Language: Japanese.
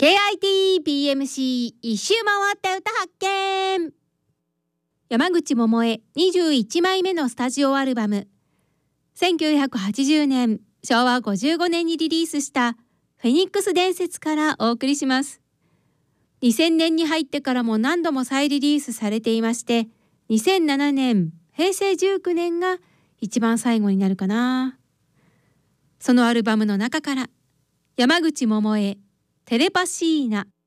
KITBMC 一周回った歌発見。山口百恵21枚目のスタジオアルバム、1980年昭和55年にリリースしたフェニックス伝説からお送りします。2000年に入ってからも何度も再リリースされていまして、2007年平成19年が一番最後になるかな。そのアルバムの中から山口百恵テレパシーナ。